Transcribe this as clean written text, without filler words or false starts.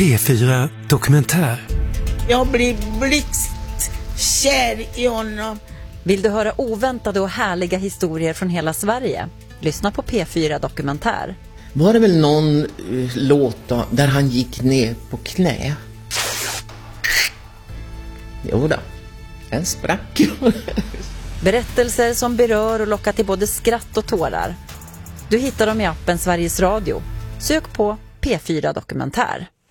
P4 Dokumentär. Jag blir blixtkär i honom. Vill du höra oväntade och härliga historier från hela Sverige? Lyssna på P4 Dokumentär. Var det väl någon låt då, där han gick ner på knä? Jo då, den sprack. Berättelser som berör och lockar till både skratt och tårar. Du hittar dem i appen Sveriges Radio. Sök på P4 Dokumentär.